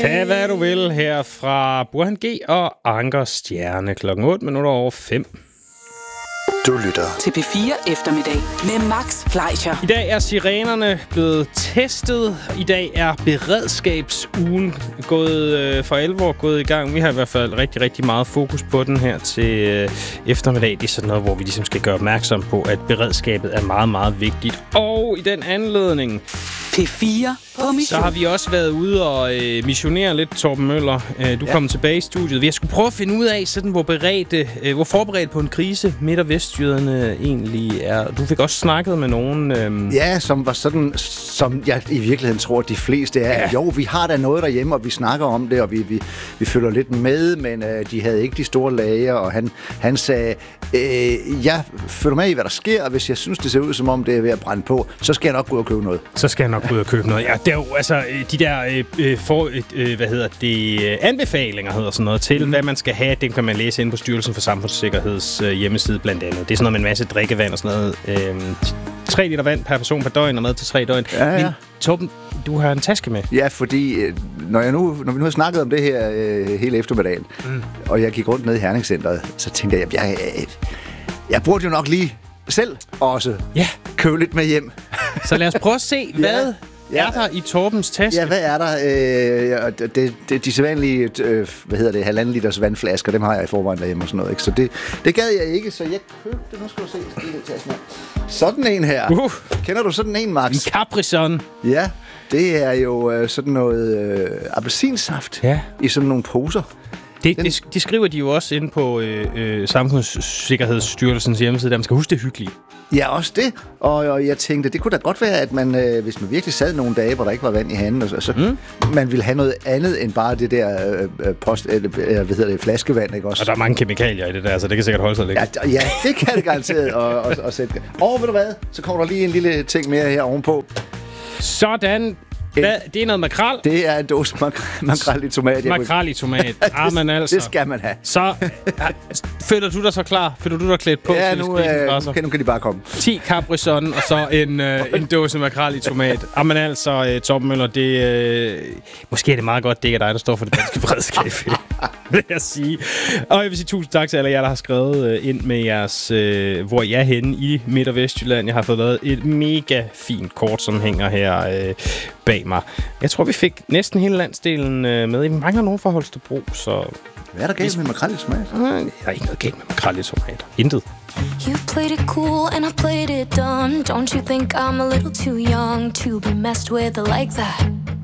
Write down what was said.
Tag hvad du vil her fra Burhan G og Anker Stjerne klokken 8:05. Du lytter til P4 Eftermiddag med Max Fleischer. I dag er sirenerne blevet testet. I dag er beredskabsugen for alvor gået i gang. Vi har i hvert fald rigtig, rigtig meget fokus på den her til eftermiddag. Det er sådan noget, hvor vi ligesom skal gøre opmærksom på, at beredskabet er meget, meget vigtigt. Og i den anledning P4 på mission. Så har vi også været ude og missionere lidt, Torben Møller. Du kom tilbage i studiet. Vi skulle prøve at finde ud af, sådan, hvor forberedt på en krise Midt- og Vestjyderne egentlig er. Du fik også snakket med nogen... Ja, som var sådan, som jeg i virkeligheden tror, de fleste er. Ja. Jo, vi har da noget derhjemme, og vi snakker om det, og vi følger lidt med, men de havde ikke de store lager, og han sagde, jeg følger med i, hvad der sker, og hvis jeg synes, det ser ud, som om det er ved at brænde på, så skal jeg nok gå ud og købe noget. Ud og købe noget. Ja, det er jo altså de der anbefalinger hedder sådan noget til, hvad man skal have. Det kan man læse inde på Styrelsen for Samfundssikkerheds hjemmeside blandt andet. Det er sådan noget med en masse drikkevand og sådan noget. 3 liter vand per person per døgn og mad til 3 døgn. Ja. Men Torben, du har en taske med. Ja, fordi når vi nu har snakket om det her hele eftermiddagen, og jeg gik rundt ned i Herningscenteret, så tænkte jeg, jeg burde jo nok lige selv også købe lidt med hjem. Så lad os prøve at se, hvad er der i Torbens taske? Ja, hvad er der? De sædvanlige, 1,5 liters vandflasker, dem har jeg i forvejen derhjemme og sådan noget. Ikke? Så det gad jeg ikke, så jeg købte, nu skal du se, sådan en her. Kender du sådan en, Max? En Capri-Sun. Ja, det er jo sådan noget appelsinsaft i sådan nogle poser. Det skriver de jo også inde på Samfundssikkerhedsstyrelsens hjemmeside, der man skal huske det hyggeligt. Ja, også det. Og jeg tænkte, det kunne da godt være, at man, hvis man virkelig sad nogle dage, hvor der ikke var vand i handen, så man ville have noget andet end bare det der flaskevand, ikke også? Og der er mange kemikalier i det der, så det kan sikkert holde sig lidt. Ja, det kan det garanteret at sætte. Ved du hvad? Så kommer der lige en lille ting mere her ovenpå. Sådan. Det er noget makrel. Det er en dåse makrel i tomat. Makrel i tomat. Men altså. Det skal man have. Så føler du dig så klar? Føler du dig klædt på? Ja, nu kan de bare komme. 10 Capri-Sun og så en dåse makrel i tomat. Men altså, Torben Møller, måske er det meget godt, det ikke er dig, der står for det danske beredskab. Vil jeg sige. Og jeg vil sige tusind tak til alle jer, der har skrevet ind med jeres, hvor I er henne i Midt- og Vestjylland. Jeg har fået lavet et mega fint kort, som hænger her bag mig. Jeg tror, vi fik næsten hele landsdelen med. Vi mangler nogen fra Holstebro, så... Hvad er der galt med makrel i tomat? Der er ikke noget galt med makrel i tomat. Intet. You played it cool and I played it dumb. Don't you think I'm a little too young to be messed with like that?